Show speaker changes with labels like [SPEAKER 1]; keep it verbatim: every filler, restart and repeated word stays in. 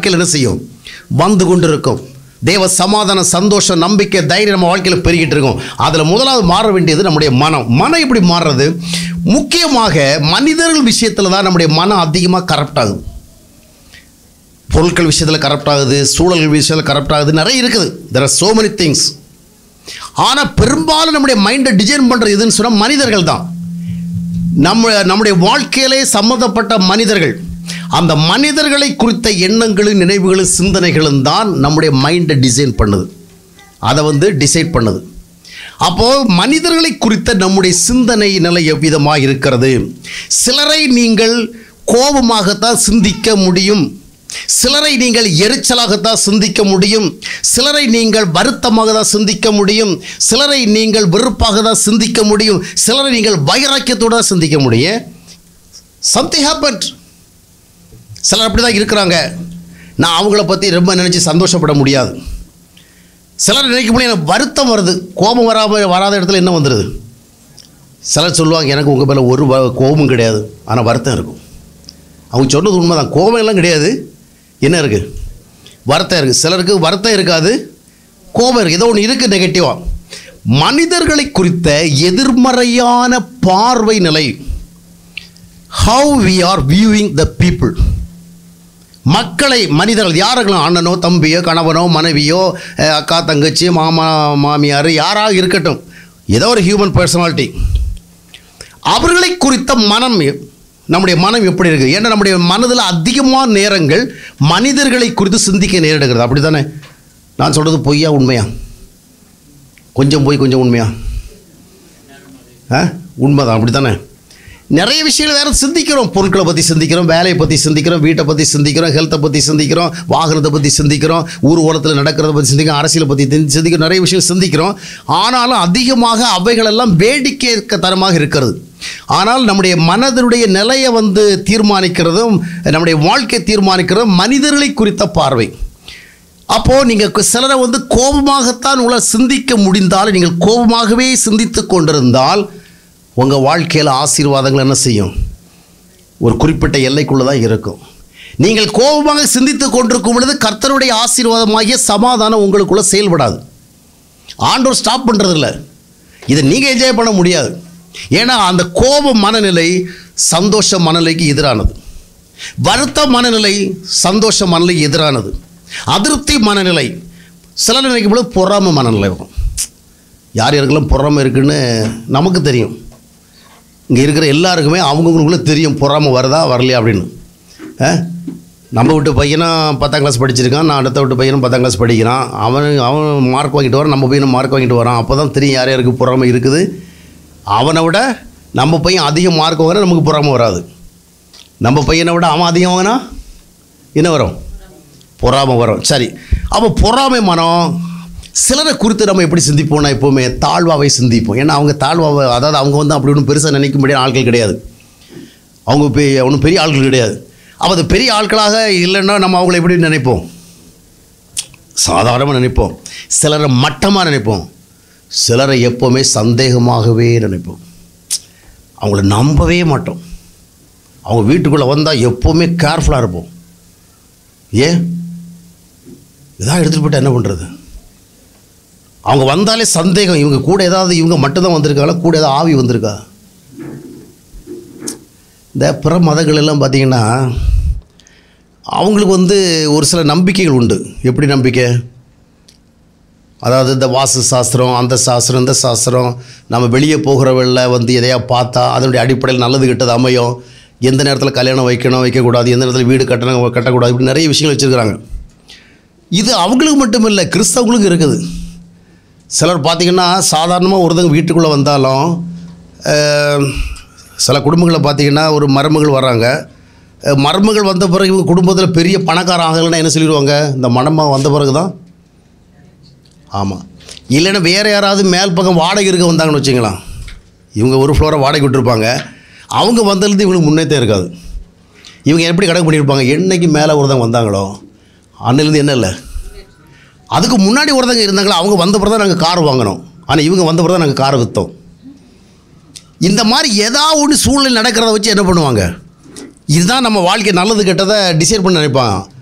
[SPEAKER 1] வாழ்க்கையில் என்ன செய்யும்? வந்து கொண்டு இருக்கும். தேவ சமாதானம், சந்தோஷம், நம்பிக்கை, தைரியம் நம்ம வாழ்க்கையில் பெருகிட்டு இருக்கும். அதில் முதலாவது மாற வேண்டியது நம்முடைய மனம். மனம் எப்படி மாறுறது? முக்கியமாக மனிதர்கள் விஷயத்தில் தான் நம்முடைய மனம் அதிகமாக கரப்ட் ஆகுது. பொருட்கள் விஷயத்தில் கரப்ட் ஆகுது, சூழல்கள் விஷயத்தில் கரப்ட் ஆகுது, நிறைய இருக்குது. there are so many things. ஆனால் பெரும்பாலும் நம்முடைய மைண்டை டிசைன் பண்ணுறது எதுன்னு சொன்னால் மனிதர்கள் தான். நம்ம நம்முடைய வாழ்க்கையிலே சம்மந்தப்பட்ட மனிதர்கள், அந்த மனிதர்களை குறித்த எண்ணங்களும் நினைவுகளும் சிந்தனைகளும் தான் நம்முடைய மைண்டை டிசைன் பண்ணுது, அதை வந்து டிசைட் பண்ணுது. அப்போது மனிதர்களை குறித்த நம்முடைய சிந்தனை நிலை எவ்விதமாக இருக்கிறது? சிலரை நீங்கள் கோபமாகத்தான் சிந்திக்க முடியும், சிலரை நீங்கள் எரிச்சலாகத்தான் சிந்திக்க முடியும், சிலரை நீங்கள் வருத்தமாக தான் சிந்திக்க முடியும், சிலரை நீங்கள் வெறுப்பாக தான் சிந்திக்க முடியும், சிலரை நீங்கள் வைராக்கியத்தோடு தான் சிந்திக்க முடியும். Something happened. சிலர் அப்படி தான் இருக்கிறாங்க. நான் அவங்கள பற்றி ரொம்ப நினச்சி சந்தோஷப்பட முடியாது. சிலர் நினைக்க முடியும் எனக்கு வருத்தம் வருது. கோபம் வராமல் வராத இடத்துல என்ன வந்துடுது? சிலர் சொல்லுவாங்க எனக்கு உங்கள் மேலே ஒரு கோபமும் கிடையாது, ஆனால் வருத்தம் இருக்கும். அவங்க சொன்னது உண்மை தான். கோபம் எல்லாம் கிடையாது, என்ன இருக்குது? வருத்தம் இருக்குது. சிலருக்கு வருத்தம் இருக்காது, கோபம் இருக்குது. ஏதோ ஒன்று இருக்குது நெகட்டிவாக. மனிதர்களை குறித்த எதிர்மறையான பார்வை நிலை. how we are viewing the people. மக்களை, மனிதர்கள் யாருக்கலாம், அண்ணனோ தம்பியோ கணவனோ மனைவியோ அக்கா தங்கச்சி மாமா மாமியார் யாராக இருக்கட்டும், ஏதோ ஒரு ஹியூமன் பர்சனாலிட்டி, அவர்களை குறித்த மனம், நம்முடைய மனம் எப்படி இருக்குது? ஏன்னா நம்முடைய மனதில் அதிகமான நேரங்கள் மனிதர்களை குறித்து சிந்திக்க நேரிடுகிறது. அப்படி தானே? நான் சொல்கிறது பொய்யா உண்மையா? கொஞ்சம் போய் கொஞ்சம் உண்மையா? ஆ உண்மைதான். அப்படி தானே? நிறைய விஷயங்கள் வேறு சிந்திக்கிறோம். பொருட்களை பற்றி சிந்திக்கிறோம், வேலையை பற்றி சிந்திக்கிறோம், வீட்டை பற்றி சிந்திக்கிறோம், ஹெல்த்தை பற்றி சிந்திக்கிறோம், வாகனத்தை பற்றி சிந்திக்கிறோம், ஊர் ஓரத்தில் நடக்கிறத பற்றி சிந்திக்கிறோம், அரசியலை பற்றி சிந்திக்கிறோம், நிறைய விஷயம் சிந்திக்கிறோம். ஆனாலும் அதிகமாக அவைகளெல்லாம் வேடிக்கை தரமாக இருக்கிறது. ஆனால் நம்முடைய மனதினுடைய நிலையை வந்து தீர்மானிக்கிறதும் நம்முடைய வாழ்க்கை தீர்மானிக்கிறதும் மனிதர்களை குறித்த பார்வை. அப்போது நீங்கள் சிலரை வந்து கோபமாகத்தான் உங்களால் சிந்திக்க முடிந்தாலும், நீங்கள் கோபமாகவே சிந்தித்து கொண்டிருந்தால் உங்கள் வாழ்க்கையில் ஆசீர்வாதங்கள் என்ன செய்யும்? ஒரு குறிப்பிட்ட எல்லைக்குள்ளே தான் இருக்கும். நீங்கள் கோபமாக சிந்தித்து கொண்டிருக்கும் பொழுது கர்த்தருடைய ஆசீர்வாதமாகிய சமாதானம் உங்களுக்குள்ளே செயல்படாது. ஆண்டவர் ஸ்டாப் பண்ணுறதில்ல. இதை நீங்கள் என்ஜாய் பண்ண முடியாது. ஏன்னா அந்த கோப மனநிலை சந்தோஷ மனநிலைக்கு எதிரானது, வருத்த மனநிலை சந்தோஷ மனநிலைக்கு எதிரானது, அதிருப்தி மனநிலை, சில நினைக்கும் பொழுது பொறாமை மனநிலை வரும். யார் யாருக்கெல்லாம் பொறாமை இருக்குன்னு நமக்கு தெரியும். இங்கே இருக்கிற எல்லாருக்குமே அவங்கவுங்களுக்குள்ளே தெரியும் பொறாமை வருதா வரலையா அப்படின்னு. நம்ம விட்டு பையனும் பத்தாம் கிளாஸ் படிச்சிருக்கான், நான் அடுத்த விட்டு பையனும் பத்தாம் கிளாஸ் படிக்கிறான், அவன் அவன் மார்க் வாங்கிட்டு வரான், நம்ம பையனும் மார்க் வாங்கிட்டு வரான். அப்போ தான் தெரியும் யார் யாருக்கு பொறாமை இருக்குது. அவனை விட நம்ம பையன் அதிக மார்க் வாங்கினா நமக்கு பொறாமை வராது. நம்ம பையனை விட அவன் அதிகம் வாங்கினா என்ன வரும்? பொறாமை வரும். சரி, அப்போ பொறாமை மனம் சிலரை குறித்து நம்ம எப்படி சிந்திப்போம்னா எப்போவுமே தாழ்வாவை சிந்திப்போம். ஏன்னா அவங்க தாழ்வாவை, அதாவது அவங்க வந்து அப்படி ஒன்றும் பெருசாக நினைக்க முடியாத ஆட்கள் கிடையாது, அவங்க பெ ஒன்றும் பெரிய ஆட்கள் கிடையாது. அப்போ அது பெரிய ஆட்களாக இல்லைன்னா நம்ம அவங்கள எப்படி நினைப்போம்? சாதாரணமாக நினைப்போம். சிலரை மட்டமாக நினைப்போம், சிலரை எப்போவுமே சந்தேகமாகவே நினைப்போம். அவங்கள நம்பவே மாட்டோம். அவங்க வீட்டுக்குள்ளே வந்தால் எப்போவுமே கேர்ஃபுல்லாக இருப்போம். ஏன் இதாக எடுத்துகிட்டு போய்ட்டு என்ன பண்ணுறது? அவங்க வந்தாலே சந்தேகம், இவங்க கூட ஏதாவது இவங்க மட்டும்தான் வந்திருக்காங்களா, கூட ஏதாவது ஆவி வந்திருக்கா? இந்த பிற மதங்கள் எல்லாம் பார்த்திங்கன்னா அவங்களுக்கு வந்து ஒரு சில நம்பிக்கைகள் உண்டு. எப்படி நம்பிக்கை? அதாவது இந்த வாஸ்து சாஸ்திரம், அந்த சாஸ்திரம், இந்த சாஸ்திரம், நம்ம வெளியே போகிறவள்ள வந்து எதையா பார்த்தா அதனுடைய அடிப்படையில் நல்லது கெட்டது அமையும், எந்த நேரத்தில் கல்யாணம் வைக்கணும் வைக்கக்கூடாது, எந்த நேரத்தில் வீடு கட்டணும் கட்டக்கூடாது, இப்படி நிறைய விஷயங்கள் வச்சுருக்கிறாங்க. இது அவங்களுக்கு மட்டும் இல்லை, கிறிஸ்தவங்களுக்கும் இருக்குது. சிலர் பார்த்திங்கன்னா சாதாரணமாக ஒருத்தங்க வீட்டுக்குள்ளே வந்தாலும், சில குடும்பங்களில் பார்த்திங்கன்னா ஒரு மருமகள் வராங்க, மருமகள் வந்த பிறகு இவங்க குடும்பத்தில் பெரிய பணக்கார ஆகலைன்னா என்ன சொல்லிடுவாங்க? இந்த மணமாக வந்த பிறகு தான். ஆமாம், இல்லைன்னா வேறு யாராவது மேல் பக்கம் வாடகை இருக்க வந்தாங்கன்னு வச்சுங்களேன், இவங்க ஒரு ஃப்ளோரை வாடகை விட்டுருப்பாங்க, அவங்க வந்ததுலேருந்து இவங்களுக்கு முன்னேற்றே இருக்காது. இவங்க எப்படி கணக்கு பண்ணியிருப்பாங்க? என்றைக்கு மேலே ஒருத்தங்க வந்தாங்களோ அன்னிலேருந்து என்ன இல்லை, அதுக்கு முன்னாடி ஒருத்தங்க இருந்தாங்களோ அவங்க வந்த பிறகு தான் நாங்கள் கார் வாங்கினோம், ஆனால் இவங்க வந்த பிறகு தான் நாங்கள் காரை விற்றோம். இந்த மாதிரி ஏதாவது ஒன்று சூழ்நிலை நடக்கிறத வச்சு என்ன பண்ணுவாங்க? இதுதான் நம்ம வாழ்க்கை நல்லது கெட்டதை டிசைட் பண்ண நினைப்பாங்க.